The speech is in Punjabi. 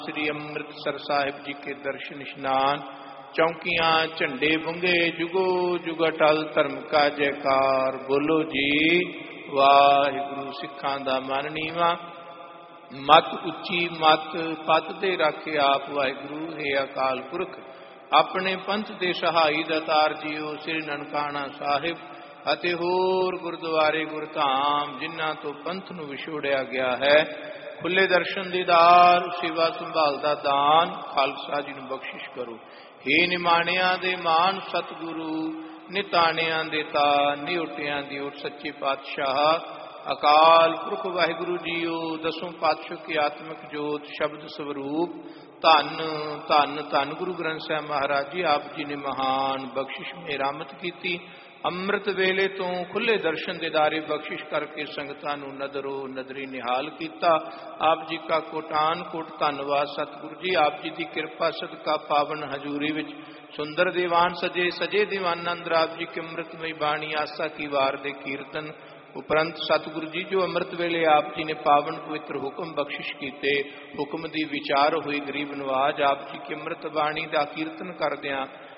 श्री अमृतसर साहिब जी के दर्शन स्नान। चौकियां झंडे बुंगे जुगो जुग अटल धर्म का जयकार। बोलो जी वाहिगुरु। सिखां दा मन नीवा मत उच्ची मत पत दे राखे आप वाहिगुरु। हे अकाल पुरख अपने पंथ दे सहाई दातार जीओ श्री ननकाना साहिब ਅਤੇ ਹੋਰ ਗੁਰਦੁਆਰੇ ਗੁਰਧਾਮ ਜਿਨ੍ਹਾਂ ਤੋਂ ਪੰਥ ਨੂੰ ਵਿਛੋੜਿਆ ਗਿਆ ਹੈ। ਖੁੱਲੇ ਦਰਸ਼ਨ ਦੀਦਾਰ ਸੇਵਾ ਸੰਭਾਲ ਦਾ ਦਾਨ ਖਾਲਸਾ ਜੀ ਨੂੰ ਬਖਸ਼ਿਸ਼ ਕਰੋ। ਹੇ ਨਿਮਾਣਿਆਂ ਦੇ ਮਾਨ ਸਤਿਗੁਰੂ ਨਿਤਾਣਿਆਂ ਦੇ ਤਾਨ ਨਿਉਟਿਆਂ ਦੀ ਓਟ ਸੱਚੇ ਪਾਤਸ਼ਾਹ ਅਕਾਲ ਪੁਰਖ ਵਾਹਿਗੁਰੂ ਜੀਓ। ਦਸੋਂ ਪਾਤਸ਼ਾਹ ਕੀ ਆਤਮਿਕ ਜੋਤ ਸ਼ਬਦ ਸਵਰੂਪ ਧੰਨ ਧੰਨ ਧੰਨ ਗੁਰੂ ਗ੍ਰੰਥ ਸਾਹਿਬ ਮਹਾਰਾਜ ਜੀ ਆਪ ਜੀ ਨੇ ਮਹਾਨ ਬਖਸ਼ਿਸ਼ ਮੇਰਾਮਤ ਕੀਤੀ। ਅੰਮ੍ਰਿਤ ਵੇਲੇ ਤੋਂ ਖੁੱਲੇ ਦਰਸ਼ਨ ਦੀਦਾਰੇ ਬਖਸ਼ਿਸ਼ ਕਰਕੇ ਸੰਗਤਾਂ ਨੂੰ ਨਦਰੋ ਨਦਰੀ ਨਿਹਾਲ ਕੀਤਾ। ਆਪ ਜੀ ਕਾ ਕੋਟਾਨ ਕੋਟ ਧੰਨਵਾਦ ਸਤਿਗੁਰੂ ਜੀ। ਆਪ ਜੀ ਦੀ ਕਿਰਪਾ ਸਦਕਾ ਪਾਵਨ ਹਜ਼ੂਰੀ ਵਿੱਚ ਸੁੰਦਰ ਦੀਵਾਨ ਸਜੇ ਸਜੇ ਦੀਵਾਨਾਂ ਅੰਦਰ ਆਪ ਜੀ ਕੀ ਅੰਮ੍ਰਿਤਮਈ ਬਾਣੀ ਆਸਾ ਕੀ ਵਾਰ ਦੇ ਕੀਰਤਨ ਉਪਰੰਤ ਸਤਿਗੁਰੂ ਜੀ ਜੋ ਅੰਮ੍ਰਿਤ ਵੇਲੇ ਆਪ ਜੀ ਨੇ ਪਾਵਨ ਪਵਿੱਤਰ ਹੁਕਮ ਬਖਸ਼ਿਸ਼ ਕੀਤੇ। ਹੁਕਮ ਦੀ ਵਿਚਾਰ ਹੋਈ ਗਰੀਬ ਨਵਾਜ ਆਪ ਜੀ ਕੀ ਅੰਮ੍ਰਿਤ ਬਾਣੀ ਦਾ ਕੀਰਤਨ ਕਰਦਿਆਂ